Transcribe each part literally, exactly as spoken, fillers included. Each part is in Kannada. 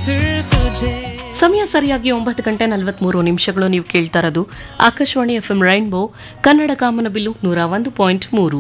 ಸಮಯ ಸರಿಯಾಗಿ ಒಂಬತ್ತು ಗಂಟೆ ನಲವತ್ಮೂರು ನಿಮಿಷಗಳು. ನೀವು ಕೇಳ್ತಾ ಇರೋದು Akashvani F M rainbow Kannada ಕಾಮನಬಿಲ್ಲು ನೂರ ಒಂದು ಪಾಯಿಂಟ್ ಮೂರು.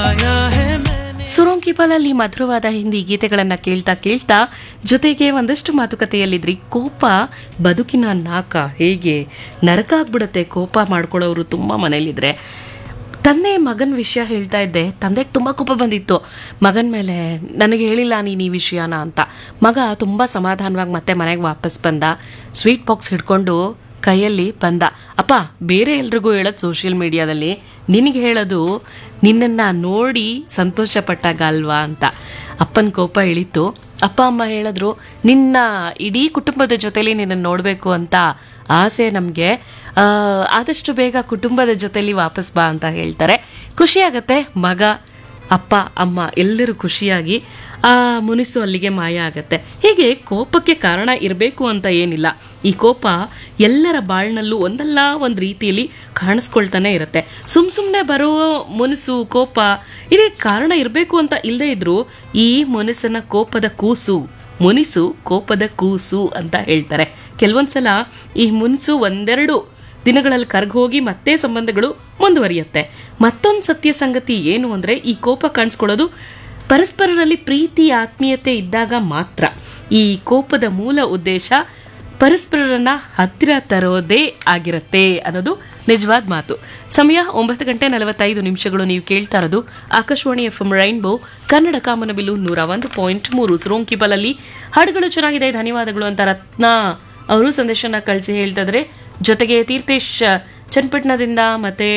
ಸುರೋಂಕಿ ಪಲಲ್ಲಿ ಮಧುರವಾದ ಹಿಂದಿ ಗೀತೆಗಳನ್ನ ಕೇಳ್ತಾ ಕೇಳ್ತಾ ಜೊತೆಗೆ ಒಂದಷ್ಟು ಮಾತುಕತೆಯಲ್ಲಿದ್ರಿ. ಕೋಪ ಬದುಕಿನ ನಾಕ, ಹೇಗೆ ನರಕ ಆಗ್ಬಿಡುತ್ತೆ ಕೋಪ ಮಾಡ್ಕೊಳ್ಳೋರು ತುಂಬಾ ಮನೇಲಿದ್ರೆ. ತಂದೆ ಮಗನ ವಿಷಯ ಹೇಳ್ತಾ ಇದ್ದೆ. ತಂದೆಗೆ ತುಂಬ ಕೋಪ ಬಂದಿತ್ತು ಮಗನ ಮೇಲೆ. ನನಗೆ ಹೇಳಿಲ್ಲ ನೀನು ಈ ವಿಷಯನ ಅಂತ. ಮಗ ತುಂಬ ಸಮಾಧಾನವಾಗಿ ಮತ್ತೆ ಮನೆಗೆ ವಾಪಸ್ ಬಂದ. ಸ್ವೀಟ್ ಬಾಕ್ಸ್ ಹಿಡ್ಕೊಂಡು ಕೈಯಲ್ಲಿ ಬಂದ. ಅಪ್ಪ, ಬೇರೆ ಎಲ್ರಿಗೂ ಹೇಳೋದು ಸೋಷಿಯಲ್ ಮೀಡಿಯಾದಲ್ಲಿ, ನಿನಗೆ ಹೇಳೋದು ನಿನ್ನನ್ನು ನೋಡಿ ಸಂತೋಷ ಪಟ್ಟಾಗ ಅಲ್ವಾ ಅಂತ. ಅಪ್ಪನ ಕೋಪ ಇಳಿತು. ಅಪ್ಪ ಅಮ್ಮ ಹೇಳಿದ್ರು, ನಿನ್ನ ಇಡೀ ಕುಟುಂಬದ ಜೊತೆಲಿ ನಿನ್ನನ್ನು ನೋಡಬೇಕು ಅಂತ ಆಸೆ ನಮಗೆ, ಆದಷ್ಟು ಬೇಗ ಕುಟುಂಬದ ಜೊತೆಲಿ ವಾಪಸ್ ಬಾ ಅಂತ ಹೇಳ್ತಾರೆ. ಖುಷಿಯಾಗತ್ತೆ. ಮಗ, ಅಪ್ಪ ಅಮ್ಮ ಎಲ್ಲರೂ ಖುಷಿಯಾಗಿ ಆ ಮುನಿಸು ಅಲ್ಲಿಗೆ ಮಾಯ ಆಗತ್ತೆ. ಹೀಗೆ ಕೋಪಕ್ಕೆ ಕಾರಣ ಇರಬೇಕು ಅಂತ ಏನಿಲ್ಲ. ಈ ಕೋಪ ಎಲ್ಲರ ಬಾಳ್ನಲ್ಲೂ ಒಂದಲ್ಲ ಒಂದು ರೀತಿಯಲ್ಲಿ ಕಾಣಿಸ್ಕೊಳ್ತಾನೆ ಇರುತ್ತೆ. ಸುಮ್ ಸುಮ್ಮನೆ ಬರೋ ಮುನಿಸು ಕೋಪ ಇದಕ್ಕೆ ಕಾರಣ ಇರಬೇಕು ಅಂತ ಇಲ್ಲದೆ ಇದ್ರು ಈ ಮುನಿಸನ ಕೋಪದ ಕೂಸು, ಮುನಿಸು ಕೋಪದ ಕೂಸು ಅಂತ ಹೇಳ್ತಾರೆ. ಕೆಲವೊಂದ್ಸಲ ಈ ಮುನಿಸು ಒಂದೆರಡು ದಿನಗಳಲ್ಲಿ ಕರ್ಗೋಗಿ ಮತ್ತೆ ಸಂಬಂಧಗಳು ಮುಂದುವರಿಯುತ್ತೆ. ಮತ್ತೊಂದು ಸತ್ಯ ಸಂಗತಿ ಏನು ಅಂದ್ರೆ, ಈ ಕೋಪ ಕಾಣಿಸ್ಕೊಳ್ಳೋದು ಪರಸ್ಪರರಲ್ಲಿ ಪ್ರೀತಿ ಆತ್ಮೀಯತೆ ಇದ್ದಾಗ ಮಾತ್ರ. ಈ ಕೋಪದ ಮೂಲ ಉದ್ದೇಶ ಪರಸ್ಪರರನ್ನ ಹತ್ತಿರ ತರೋದೇ ಆಗಿರತ್ತೆ ಅನ್ನೋದು ನಿಜವಾದ ಮಾತು. ಸಮಯ ಒಂಬತ್ತು ಗಂಟೆ ನಲವತ್ತೈದು ನಿಮಿಷಗಳು. ನೀವು ಕೇಳ್ತಾ ಇರೋದು Akashvani F M rainbow Kannada ಕಾಮನಬಿಲ್ಲು ನೂರ ಒಂದು ಪಾಯಿಂಟ್ ಮೂರು. ಸುರೋಂಕಿ ಬಲಲ್ಲಿ ಹಾಡುಗಳು ಚೆನ್ನಾಗಿದೆ, ಧನ್ಯವಾದಗಳು ಅಂತ ರತ್ನ ಅವರು ಸಂದೇಶನ ಕಳಿಸಿ ಹೇಳ್ತಾ ಇದ್ರೆ. ಜೊತೆಗೆ ತೀರ್ಥೇಶ್ ಚನ್ನಪಟ್ಟಣದಿಂದ ಮತ್ತೆ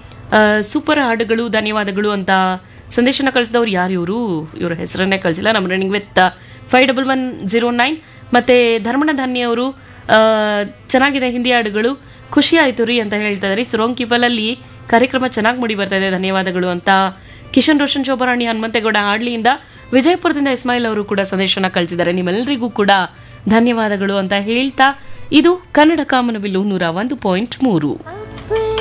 ಸೂಪರ್ ಹಾಡುಗಳು ಧನ್ಯವಾದಗಳು ಅಂತ ಸಂದೇಶನ ಕಳಿಸಿದವ್ರು ಯಾರು ಇವರು? ಇವರ ಹೆಸರನ್ನೇ ಕಳಿಸಿಲ್ಲ. ನಮ್ಮ running with five double one zero nine. ಮತ್ತೆ ಧರ್ಮಣ ಧಾನ್ಯ ಅವರು ಚೆನ್ನಾಗಿದೆ ಹಿಂದಿ ಹಾಡುಗಳು, ಖುಷಿ ಆಯ್ತು ರೀ ಅಂತ ಹೇಳ್ತಾ ಇದ್ರಿ. ಸುರೋಂಕಿ ಬಲಲ್ಲಿ ಕಾರ್ಯಕ್ರಮ ಚೆನ್ನಾಗಿ ಮೂಡಿ ಬರ್ತಾ ಇದೆ, ಧನ್ಯವಾದಗಳು ಅಂತ ಕಿಶನ್ ರೋಷನ್, ಶೋಭರಾಣಿ, ಹನುಮಂತೇಗೌಡ ಹಾಡ್ಲಿಯಿಂದ, ವಿಜಯಪುರದಿಂದ ಇಸ್ಮಾಯಿಲ್ ಅವರು ಕೂಡ ಸಂದೇಶನ ಕಳಿಸಿದ್ದಾರೆ. ನಿಮ್ಮೆಲ್ಲರಿಗೂ ಕೂಡ ಧನ್ಯವಾದಗಳು ಅಂತ ಹೇಳ್ತಾ ಇದು ಕನ್ನಡ ಕಾಮನಬಿಲ್ಲು ನೂರ ಒಂದು ಪಾಯಿಂಟ್ ಮೂರು.